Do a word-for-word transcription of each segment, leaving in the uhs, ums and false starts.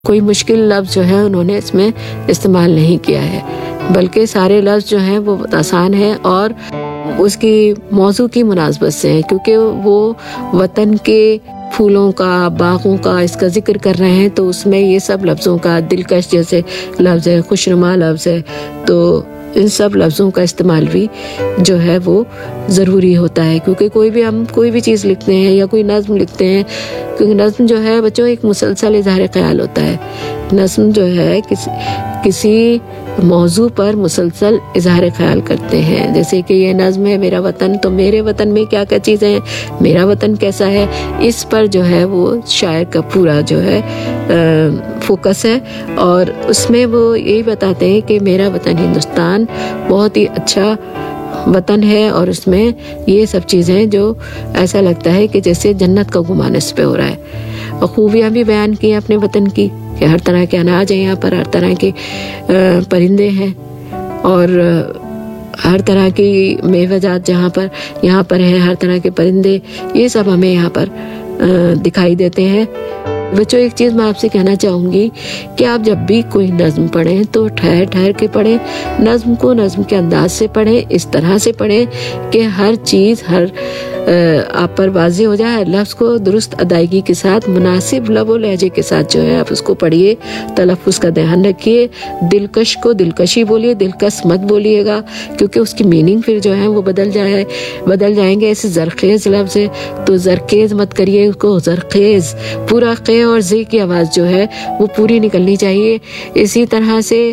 कोई मुश्किल लफ्ज़ जो है उन्होंने इसमें इस्तेमाल नहीं किया है, बल्कि सारे लफ्ज़ जो हैं वो आसान हैं और उसकी मौजू की मुनासबत से है, क्योंकि वो वतन के फूलों का, बागों का इसका जिक्र कर रहे हैं, तो उसमें ये सब लफ्ज़ों का, दिलकश जैसे लफ्ज़ है, खुशनुमा लफ्ज़ है, तो इन सब लफ्ज़ों का इस्तेमाल भी जो है वो ज़रूरी होता है। क्योंकि कोई भी हम कोई भी चीज़ लिखते हैं या कोई नज़्म लिखते हैं, क्योंकि नज़्म जो है बच्चों एक मुसलसल इज़हार ख्याल होता है। नज़्म जो है किसी किसी मौजू पर मुसलसल इज़हार ख्याल करते हैं। जैसे कि ये नज़्म है मेरा वतन, तो मेरे वतन में क्या क्या चीज़ें हैं, मेरा वतन कैसा है, इस पर जो है वो शायर का पूरा जो है आ, फोकस है। और उसमें वो यही बताते हैं कि मेरा वतन हिंदुस्तान बहुत ही अच्छा वतन है और उसमें ये सब चीज़ें जो ऐसा लगता है कि जैसे जन्नत का गुमान इस पे हो रहा है। और खूबियाँ भी बयान की अपने वतन की कि हर तरह के अनाज हैं यहाँ पर, हर तरह के परिंदे हैं और हर तरह की मेवेजात जहाँ पर यहाँ पर हैं, हर तरह के परिंदे, ये सब हमें यहाँ पर दिखाई देते हैं। बच्चों एक चीज़ मैं आपसे कहना चाहूँगी कि आप जब भी कोई नज़्म पढ़ें तो ठहर ठहर के पढ़ें, नज़्म को नज़्म के अंदाज से पढ़ें, इस तरह से पढ़ें कि हर चीज़ हर आप पर वाज़ेह हो जाए। लफ्ज़ को दुरुस्त अदायगी के साथ, मुनासिब लबो लहजे के साथ जो है आप उसको पढ़िए, तलफ़्फ़ुज़ का ध्यान रखिए, दिलकश को दिलकशी बोलिए, दिलकश मत बोलिएगा, क्योंकि उसकी मीनिंग फिर जो है वो बदल जाए बदल जाएंगे। ऐसे ज़रखेज़ लफ्ज़ है तो ज़रखेज़ मत करिए उसको, ज़रखेज़ पूरा क़े और ज़े की आवाज़ जो है वो पूरी निकलनी चाहिए। इसी तरह से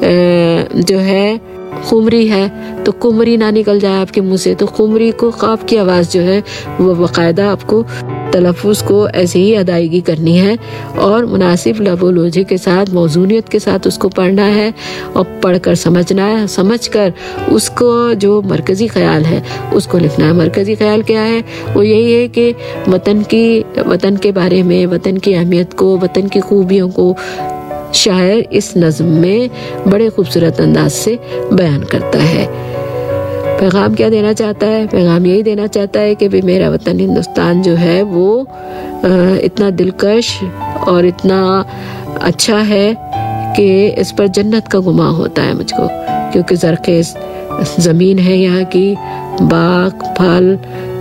जो है खुमरी है तो कुमरी ना निकल जाए आपके मुंह से, तो खुमरी को ख़ाफ की आवाज़ जो है वो बाकायदा आपको तलफ़्फ़ुज़ को ऐसे ही अदायगी करनी है और मुनासिब लबो लोजे के साथ, मौज़ूनियत के साथ उसको पढ़ना है और पढ़कर समझना है, समझकर उसको जो मरकज़ी ख़याल है उसको लिखना है। मरकज़ी ख़याल क्या है? वो यही है कि वतन की वतन के बारे में, वतन की अहमियत को, वतन की खूबियों को शायर इस नज़्म में बड़े खूबसूरत अंदाज से बयान करता है। पैगाम क्या देना चाहता है? पैगाम यही देना चाहता है कि भी मेरा वतन हिंदुस्तान जो है वो इतना दिलकश और इतना अच्छा है कि इस पर जन्नत का गुमा होता है मुझको, क्योंकि ज़रखेज़ ज़मीन है यहाँ की, बाग फल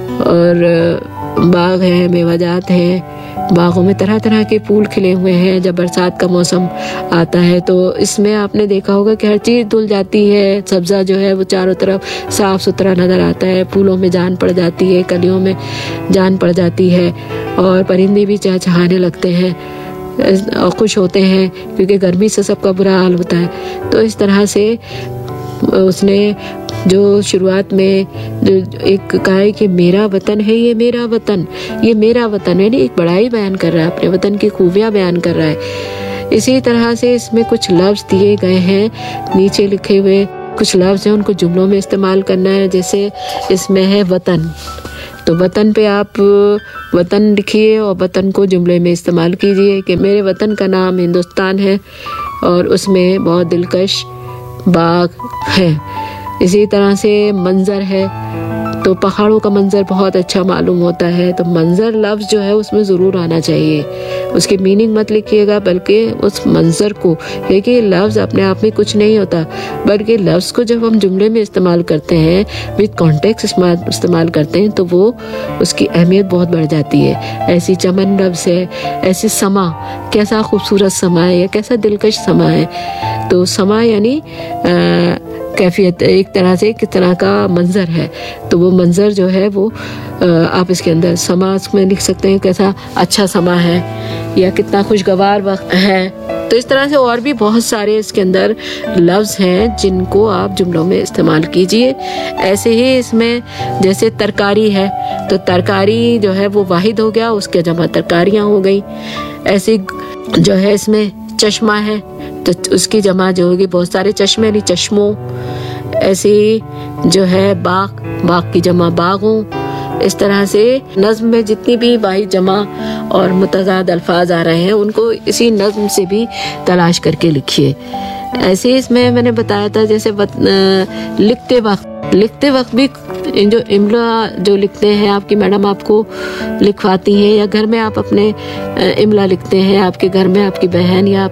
और बाग हैं, मेवाजात हैं, बागों में तरह तरह के फूल खिले हुए हैं। जब बरसात का मौसम आता है तो इसमें आपने देखा होगा कि हर चीज़ धुल जाती है, सब्ज़ा जो है वो चारों तरफ साफ़ सुथरा नज़र आता है, फूलों में जान पड़ जाती है, कलियों में जान पड़ जाती है और परिंदे भी चहचहाने लगते हैं और खुश होते हैं, क्योंकि गर्मी से सबका बुरा हाल होता है। तो इस तरह से उसने जो शुरुआत में जो एक कहा है कि मेरा वतन है, ये मेरा वतन, ये मेरा वतन है, एक बड़ाई बयान कर रहा है, अपने वतन की खूबियाँ बयान कर रहा है। इसी तरह से इसमें कुछ लफ्ज़ दिए गए हैं, नीचे लिखे हुए कुछ लफ्ज़ हैं, उनको जुमलों में इस्तेमाल करना है। जैसे इसमें है वतन, तो वतन पे आप वतन लिखिए और वतन को जुमले में इस्तेमाल कीजिए कि मेरे वतन का नाम हिंदुस्तान है और उसमें बहुत दिलकश बाग है। इसी तरह से मंज़र है तो पहाड़ों का मंज़र बहुत अच्छा मालूम होता है, तो मंज़र लफ्ज़ जो है उसमें ज़रूर आना चाहिए। उसकी मीनिंग मत लिखिएगा बल्कि उस मंज़र को, क्योंकि लफ्ज़ अपने आप में कुछ नहीं होता, बल्कि लफ्ज़ को जब हम जुमले में इस्तेमाल करते हैं, विद कॉन्टेक्स्ट इस्तेमाल करते हैं, तो वो उसकी अहमियत बहुत बढ़ जाती है। ऐसी चमन लफ्ज़ है, ऐसी समा, कैसा खूबसूरत समा है या कैसा दिलकश समा है। तो समा यानी कैफियत, एक तरह से किस तरह का मंज़र है, तो वो मंज़र जो है वो आप इसके अंदर समा में लिख सकते हैं, कैसा अच्छा समा है या कितना खुशगवार वक्त है। तो इस तरह से और भी बहुत सारे इसके अंदर लफ्ज़ हैं जिनको आप जुमलों में इस्तेमाल कीजिए। ऐसे ही इसमें जैसे तरकारी है तो तरकारी जो है वो वाहिद हो गया, उसके जमा तरकारियाँ हो गई। ऐसे जो है इसमें चश्मा है तो उसकी जमा जो होगी बहुत सारे चश्मे यानी चश्मों। ऐसे ही जो है बाग, बाग की जमा बागों। इस तरह से नज्म में जितनी भी वाहिद जमा और मुतज़ाद अल्फाज आ रहे हैं उनको इसी नज्म से भी तलाश करके लिखिए। ऐसे इसमें मैंने बताया था जैसे बत, लिखते वक्त लिखते वक्त भी जो इमला जो लिखते हैं आपकी मैडम आपको लिखवाती हैं, या घर में आप अपने इमला लिखते हैं, आपके घर में आपकी बहन या